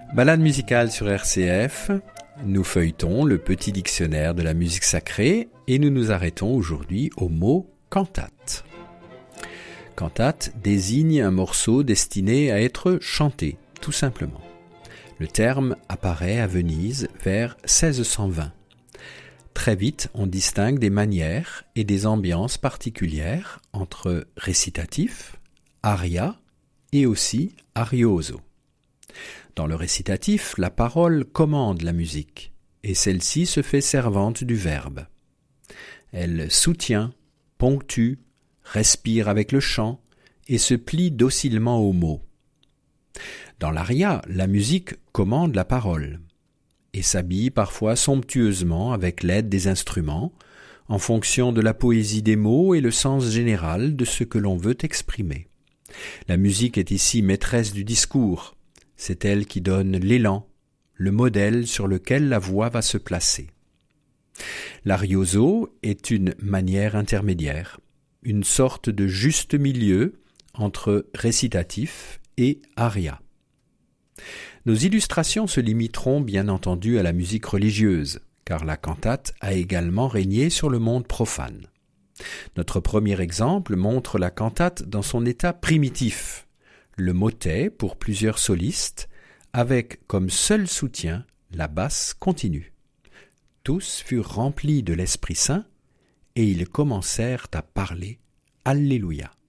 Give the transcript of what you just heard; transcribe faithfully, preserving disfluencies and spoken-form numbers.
Balade musicale sur R C F, nous feuilletons le petit dictionnaire de la musique sacrée et nous nous arrêtons aujourd'hui au mot cantate. Cantate désigne un morceau destiné à être chanté, tout simplement. Le terme apparaît à Venise vers seize cent vingt. Très vite, on distingue des manières et des ambiances particulières entre récitatif, aria et aussi arioso. Dans le récitatif, la parole commande la musique et celle-ci se fait servante du verbe. Elle soutient, ponctue, respire avec le chant et se plie docilement aux mots. Dans l'aria, la musique commande la parole et s'habille parfois somptueusement avec l'aide des instruments, en fonction de la poésie des mots et le sens général de ce que l'on veut exprimer. La musique est ici maîtresse du discours. C'est elle qui donne l'élan, le modèle sur lequel la voix va se placer. L'arioso est une manière intermédiaire, une sorte de juste milieu entre récitatif et aria. Nos illustrations se limiteront bien entendu à la musique religieuse, car la cantate a également régné sur le monde profane. Notre premier exemple montre la cantate dans son état primitif, le motet pour plusieurs solistes, avec comme seul soutien la basse continue. Tous furent remplis de l'Esprit Saint et ils commencèrent à parler Alléluia.